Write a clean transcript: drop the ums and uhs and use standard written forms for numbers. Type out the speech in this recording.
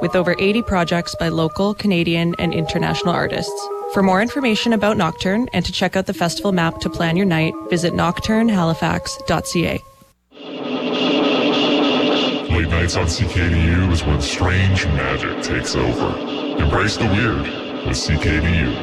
with over 80 projects by local, Canadian, and international artists. For more information about Nocturne and to check out the festival map to plan your night, visit nocturnehalifax.ca. Late nights on CKDU is when strange magic takes over. Embrace the weird with CKDU.